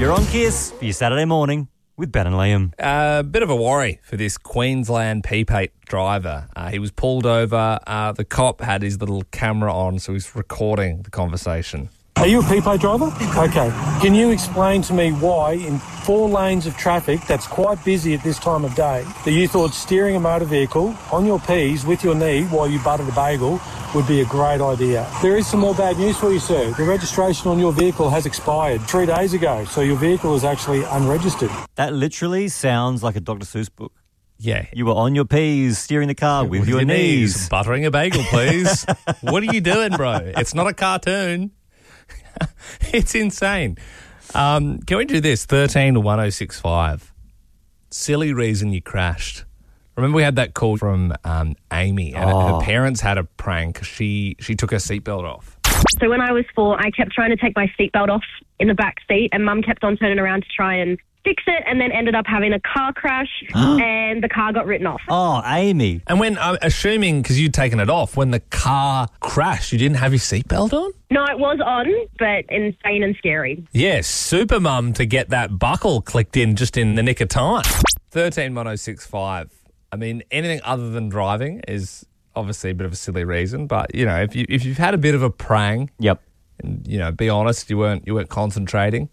You're on Kiss for your Saturday morning with Ben and Liam. Bit of a worry for this Queensland P8 driver. He was pulled over. The cop had his little camera on, so he's recording the conversation. Are you a P8 driver? Okay. Can you explain to me why in 4 lanes of traffic that's quite busy at this time of day that you thought steering a motor vehicle on your P's with your knee while you buttered a bagel would be a great idea? There is some more bad news for you, sir. The registration on your vehicle has expired 3 days ago, so your vehicle is actually unregistered. That literally sounds like a Dr. Seuss book. Yeah. You were on your P's steering the car with your knees. Buttering a bagel, please. What are you doing, bro? It's not a cartoon. It's insane. Can we do this? 13 to 1065. Silly reason you crashed. Remember we had that call from Amy, and her parents had a prank. She took her seatbelt off. So when I was 4, I kept trying to take my seatbelt off in the back seat, and Mum kept on turning around to try and fix it, and then ended up having a car crash, and the car got written off. Oh, Amy. And when, assuming, because you'd taken it off, when the car crashed, you didn't have your seatbelt on? No, it was on, but insane and scary. Yes, super mum to get that buckle clicked in just in the nick of time. 131065. I mean, anything other than driving is obviously a bit of a silly reason, but, you know, if you've had a bit of a prang, Yep. and, you know, be honest, you weren't concentrating,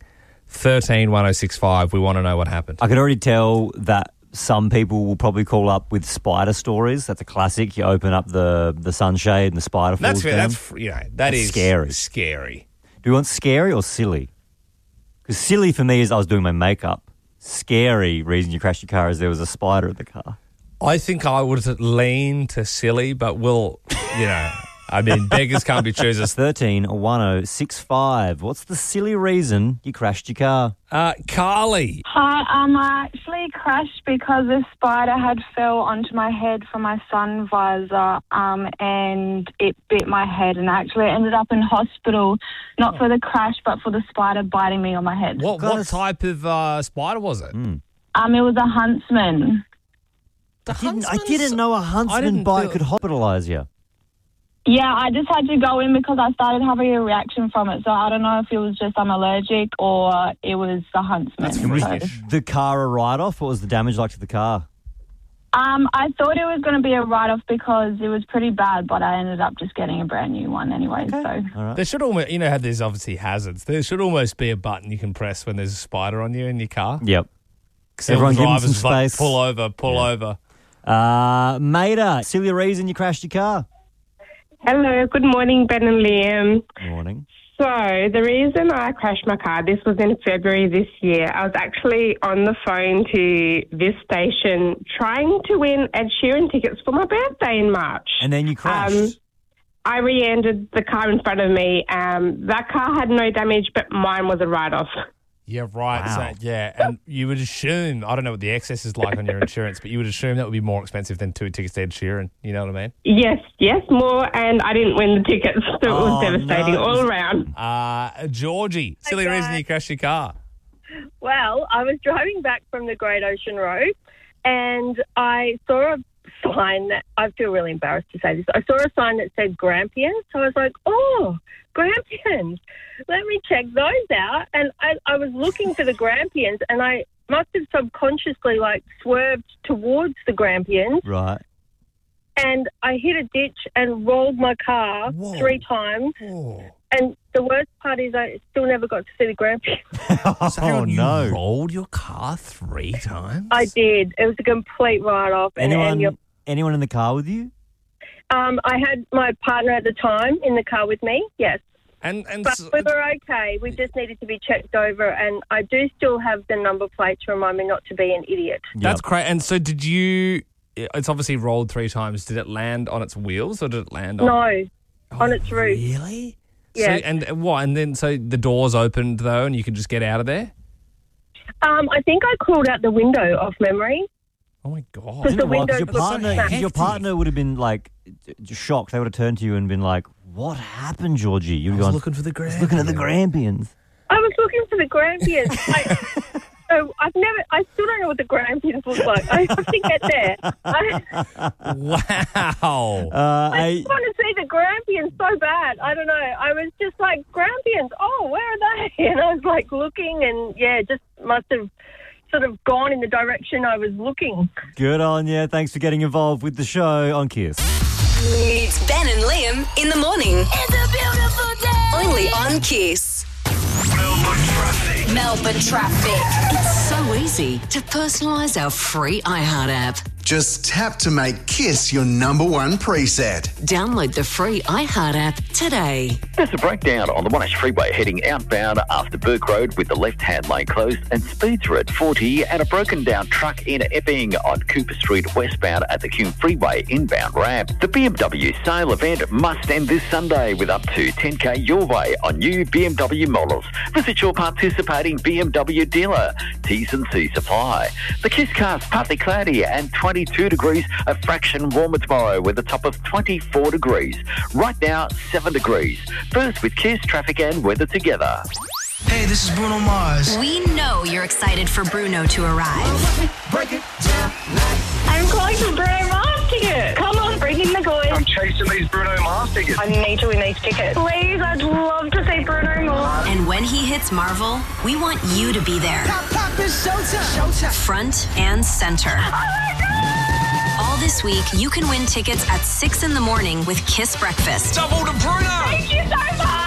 131065, we want to know what happened. I could already tell that some people will probably call up with spider stories. That's a classic. You open up the sunshade and the spider falls down. That is scary. Scary. Do you want scary or silly? Because silly for me is I was doing my makeup. Scary reason you crashed your car is there was a spider in the car. I think I would lean to silly, but we'll, I mean, beggars can't be choosers. 131065. What's the silly reason you crashed your car? Carly. Hi, I actually crashed because a spider had fell onto my head from my sun visor and it bit my head, and I actually ended up in hospital, not for the crash but for the spider biting me on my head. What type of spider was it? It was a huntsman. I didn't know a huntsman bite could hospitalise you. Yeah, I just had to go in because I started having a reaction from it. So I don't know if it was just I'm allergic or it was the huntsman. Was the car a write-off? What was the damage like to the car? I thought it was going to be a write-off because it was pretty bad, but I ended up just getting a brand new one anyway. Okay. So All right. There should almost, how there's obviously hazards. There should almost be a button you can press when there's a spider on you in your car. Yep. Everyone give them some drivers like, space. pull over. Maida, silly reason you crashed your car? Hello, good morning, Ben and Liam. Morning. So, the reason I crashed my car, this was in February this year. I was actually on the phone to this station trying to win Ed Sheeran tickets for my birthday in March. And then you crashed. I rear-ended the car in front of me. That car had no damage, but mine was a write-off. Yeah, right. Wow. So, and you would assume, I don't know what the excess is like on your insurance, but you would assume that would be more expensive than 2 tickets to Ed Sheeran. You know what I mean? Yes, more, and I didn't win the tickets, so it was devastating all around. Georgie, silly reason you crashed your car. Well, I was driving back from the Great Ocean Road, and I saw a sign that, I feel really embarrassed to say this, I saw a sign that said Grampians, so I was like, Grampians, let me check those out. And I was looking for the Grampians, and I must have subconsciously swerved towards the Grampians. Right. And I hit a ditch and rolled my car 3 times. Whoa. And the worst part is I still never got to see the Grampians. You rolled your car 3 times? I did. It was a complete write-off. Anyone in the car with you? I had my partner at the time in the car with me, yes. But we were okay. We just needed to be checked over, and I do still have the number plate to remind me not to be an idiot. That's great. And so did you, it's obviously rolled 3 times. Did it land on its wheels or did it land on? No, on its roof. Really? Yeah. So, and what? And then so the doors opened though and you could just get out of there? I think I crawled out the window off memory. Oh my God. Because the window your partner would have been shocked. They would have turned to you and been like, "What happened, Georgie?" I was looking for the Grampians. Looking at the Grampians. I was looking for the Grampians. So I still don't know what the Grampians look like. I have to get there. Wow. I just want to see the Grampians so bad. I don't know. I was just like, Grampians, oh, where are they? And I was like looking and, just must have sort of gone in the direction I was looking. Good on you. Thanks for getting involved with the show on Kiss. It's Ben and Liam in the morning. It's a beautiful day. Only on Kiss. Melbourne traffic. It's so easy to personalise our free iHeart app. Just tap to make Kiss your number one preset. Download the free iHeart app today. There's a breakdown on the Monash Freeway heading outbound after Burke Road with the left-hand lane closed and speeds are at 40, and a broken down truck in Epping on Cooper Street westbound at the Hume Freeway inbound ramp. The BMW sale event must end this Sunday with up to 10k your way on new BMW models. Visit your participating BMW dealer. T's and C's apply. The Kiss cast partly cloudy and 22 degrees, a fraction warmer tomorrow with a top of 24 degrees. Right now, 7 degrees. First with Kiss, traffic and weather together. Hey, this is Bruno Mars. We know you're excited for Bruno to arrive. I'm calling for Bruno Mars tickets. Come on, bring in the goods. I'm chasing these Bruno Mars tickets. I need to win these tickets. Please, I'd love to see Bruno Mars. And when he hits Marvel, we want you to be there. Front and center. All this week, you can win tickets at 6 in the morning with Kiss Breakfast. Double to Bruno. Thank you so much.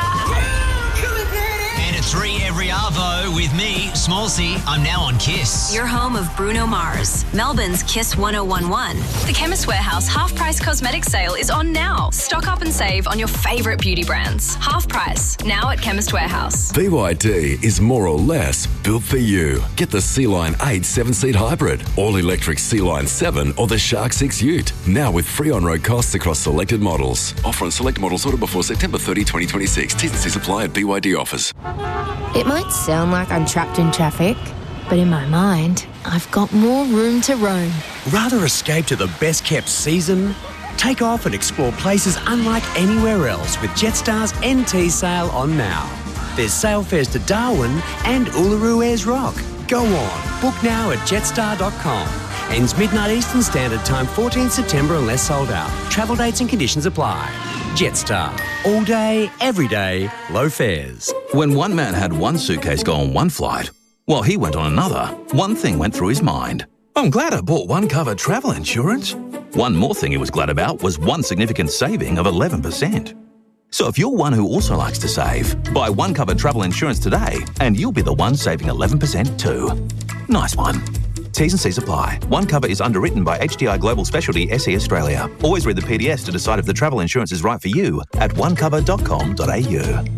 And a 3 every arvo with me, Smallsy. I'm now on Kiss. Your home of Bruno Mars, Melbourne's Kiss 1011. The Chemist Warehouse half-price cosmetic sale is on now. Stock up and save on your favourite beauty brands. Half price, now at Chemist Warehouse. BYD is more or less built for you. Get the Sea-Line 8 7-seat hybrid, all-electric Sea-Line 7 or the Shark 6 Ute. Now with free on-road costs across selected models. Offer on select models ordered before September 30, 2026. T's and C's apply at BYD offers. It might sound like I'm trapped in traffic, but in my mind, I've got more room to roam. Rather escape to the best-kept season? Take off and explore places unlike anywhere else with Jetstar's NT sale on now. There's sale fares to Darwin and Uluru Ayers Rock. Go on, book now at jetstar.com. Ends midnight Eastern Standard Time, 14th September unless sold out. Travel dates and conditions apply. Jetstar. All day, every day, low fares. When one man had one suitcase go on one flight, while he went on another, one thing went through his mind. I'm glad I bought One Cover travel insurance. One more thing he was glad about was one significant saving of 11%. So if you're one who also likes to save, buy One Cover travel insurance today and you'll be the one saving 11% too. Nice one. T's and C's apply. One Cover is underwritten by HDI Global Specialty SE Australia. Always read the PDS to decide if the travel insurance is right for you at onecover.com.au.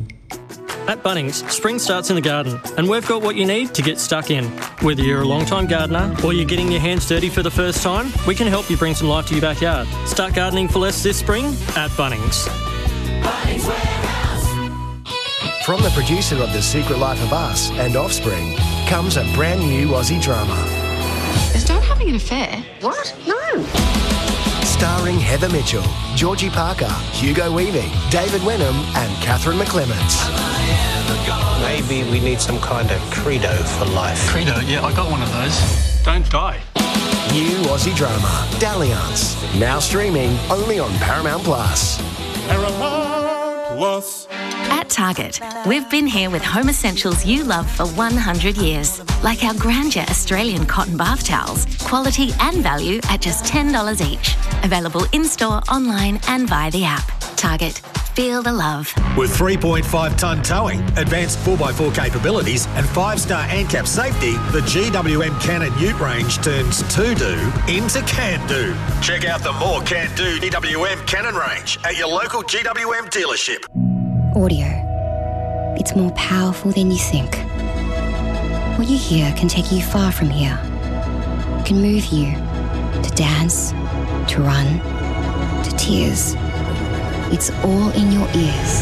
At Bunnings, spring starts in the garden, and we've got what you need to get stuck in. Whether you're a long-time gardener or you're getting your hands dirty for the first time, we can help you bring some life to your backyard. Start gardening for less this spring at Bunnings. Bunnings Warehouse. From the producer of The Secret Life of Us and Offspring comes a brand new Aussie drama. Is Dad having an affair? What? No. Starring Heather Mitchell, Georgie Parker, Hugo Weaving, David Wenham and Catherine McClements. Maybe we need some kind of credo for life. Credo? Yeah, I got one of those. Don't die. New Aussie drama, Dalliance. Now streaming only on Paramount Plus. Paramount Plus. At Target, we've been here with home essentials you love for 100 years, like our Grandeur Australian cotton bath towels, quality and value at just $10 each. Available in-store, online and via the app. Target, feel the love. With 3.5-tonne towing, advanced 4x4 capabilities and 5-star ANCAP safety, the GWM Cannon Ute range turns to-do into can-do. Check out the more can-do GWM Cannon range at your local GWM dealership. Audio. It's more powerful than you think. What you hear can take you far from here. It can move you to dance, to run, to tears. It's all in your ears.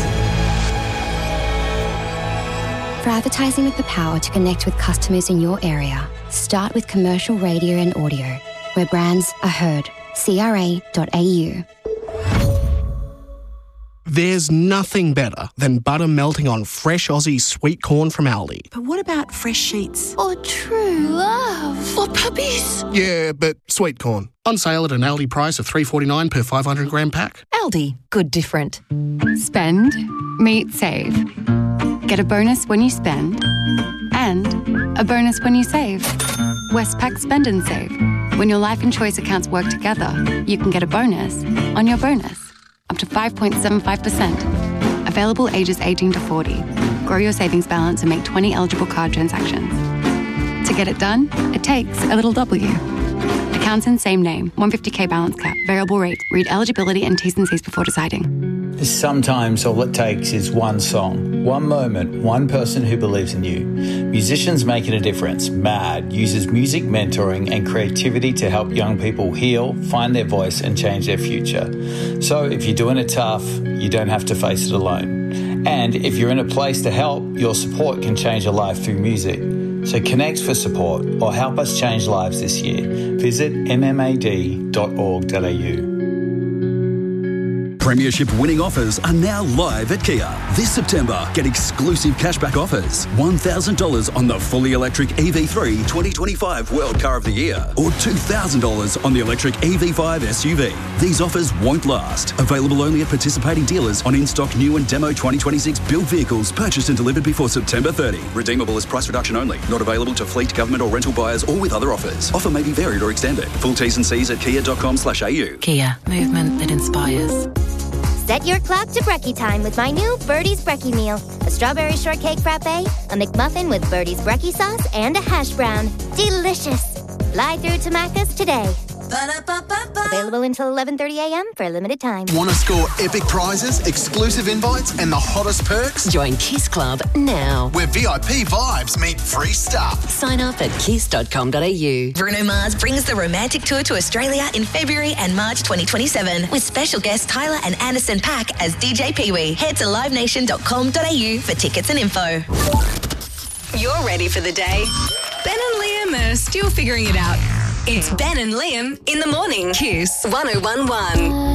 For advertising with the power to connect with customers in your area, start with commercial radio and audio, where brands are heard. CRA.au. There's nothing better than butter melting on fresh Aussie sweet corn from Aldi. But what about fresh sheets? Or true love? Or puppies? Yeah, but sweet corn. On sale at an Aldi price of $3.49 per 500 gram pack. Aldi, good different. Spend, meet, save. Get a bonus when you spend and a bonus when you save. Westpac Spend and Save. When your Life and Choice accounts work together, you can get a bonus on your bonus. Up to 5.75%. Available ages 18 to 40. Grow your savings balance and make 20 eligible card transactions. To get it done, it takes a little W. Accounts in same name. 150k balance cap. Variable rate. Read eligibility and T's and C's before deciding. Sometimes all it takes is one song, one moment, one person who believes in you. Musicians Making a Difference, MAD, uses music mentoring and creativity to help young people heal, find their voice and change their future. So if you're doing it tough, you don't have to face it alone. And if you're in a place to help, your support can change a life through music. So connect for support or help us change lives this year. Visit mmad.org.au. Premiership winning offers are now live at Kia. This September, get exclusive cashback offers. $1,000 on the fully electric EV3 2025 World Car of the Year or $2,000 on the electric EV5 SUV. These offers won't last. Available only at participating dealers on in-stock new and demo 2026 built vehicles purchased and delivered before September 30. Redeemable as price reduction only. Not available to fleet, government or rental buyers or with other offers. Offer may be varied or extended. Full T's and C's at kia.com/au. Kia, movement that inspires. Set your clock to brekkie time with my new Birdie's Brekkie Meal. A strawberry shortcake frappe, a McMuffin with Birdie's Brekkie sauce, and a hash brown. Delicious. Fly through to Macca's today. Available until 11:30 a.m. for a limited time. Want to score epic prizes, exclusive invites, and the hottest perks? Join Kiss Club now. Where VIP vibes meet free stuff. Sign up at kiss.com.au. Bruno Mars brings the romantic tour to Australia in February and March 2027 with special guests Tyler and Anderson .Paak as DJ Pee-wee. Head to livenation.com.au for tickets and info. You're ready for the day. Ben and Liam are still figuring it out. It's Ben and Liam in the morning. Kiss 1011.